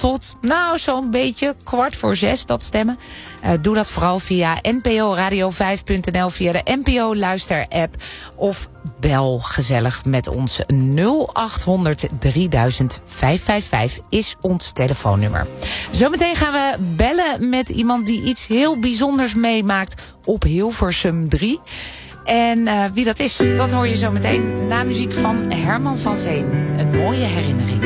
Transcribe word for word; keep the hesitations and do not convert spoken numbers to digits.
tot, nou, zo'n beetje kwart voor zes, dat stemmen. Uh, doe dat vooral via N P O Radio vijf punt n l, via de N P O Luister-app. Of bel gezellig met ons. nul acht honderd drieduizend vijfhonderdvijfenvijftig is ons telefoonnummer. Zometeen gaan we bellen met iemand die iets heel bijzonders meemaakt op Hilversum drie. En uh, wie dat is, dat hoor je zo meteen na muziek van Herman van Veen. Een mooie herinnering.